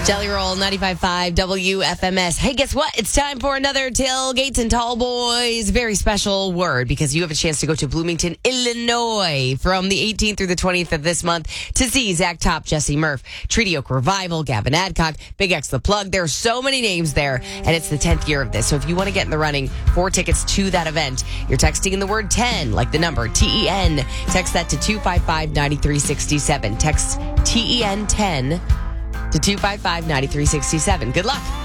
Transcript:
Jelly Roll 95.5 WFMS. Hey, guess what? It's time for another Tailgates and Tall Boys. Very special word because you have a chance to go to Bloomington, Illinois from the 18th through the 20th of this month to see Zach Top, Jesse Murph, Treaty Oak Revival, Gavin Adcock, Big X The Plug. There are so many names there, and it's the 10th year of this. So if you want to get in the running for tickets to that event, you're texting in the word 10, like the number TEN. Text that to 255-9367. Text TEN 10 to 255-9367. Good luck.